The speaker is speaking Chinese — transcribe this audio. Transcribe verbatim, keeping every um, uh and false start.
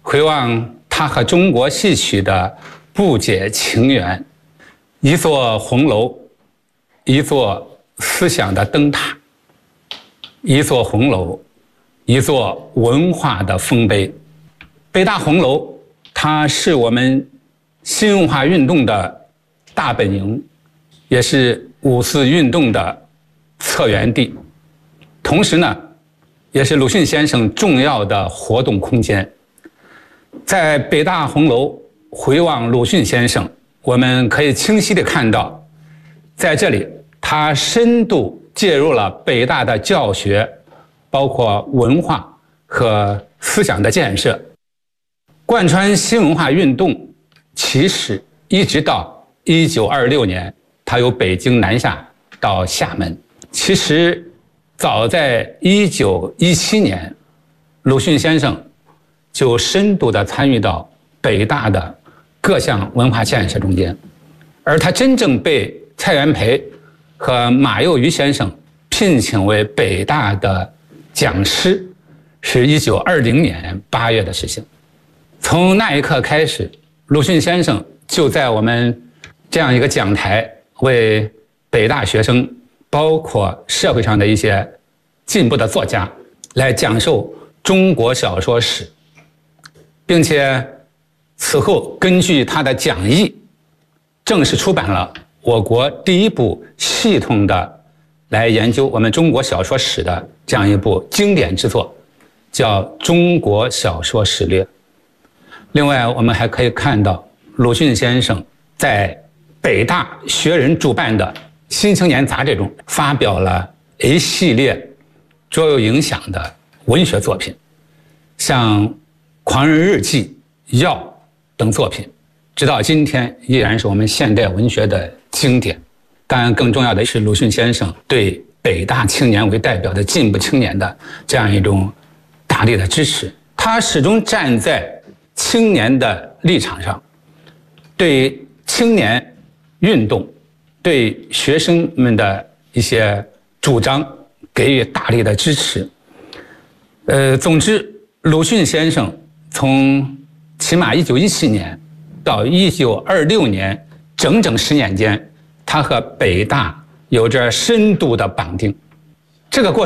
回望他和中国戏曲的不解情缘。一座红楼，一座思想的灯塔，一座红楼，一座文化的丰碑。北大红楼，它是我们新文化运动的大本营，也是五四运动的策源地，同时呢，也是鲁迅先生重要的活动空间。在北大红楼回望鲁迅先生，我们可以清晰地看到，在这里他深度介入了北大的教学，包括文化和思想的建设，贯穿新文化运动起始一直到一九二六年，他由北京南下到厦门。其实早在一九一七年，鲁迅先生就深度地参与到北大的各项文化建设中间，而他真正被蔡元培和马幼鱼先生聘请为北大的讲师，是一九二零年八月的事情。从那一刻开始，鲁迅先生就在我们这样一个讲台，为北大学生，包括社会上的一些进步的作家，来讲授中国小说史，并且此后根据他的讲义，正式出版了我国第一部系统的来研究我们中国小说史的这样一部经典之作，叫《中国小说史略》。另外，我们还可以看到鲁迅先生在北大学人主办的《新青年》杂志中发表了一系列卓有影响的文学作品，像《狂人日记》《药》等作品，直到今天依然是我们现代文学的经典。当然，更重要的是鲁迅先生对北大青年为代表的进步青年的这样一种大力的支持。他始终站在青年的立场上，对青年运动、对学生们的一些主张给予大力的支持。呃，总之，鲁迅先生从起码一九一七年到一九二六年整整十年间，他和北大有着深度的绑定。这个过程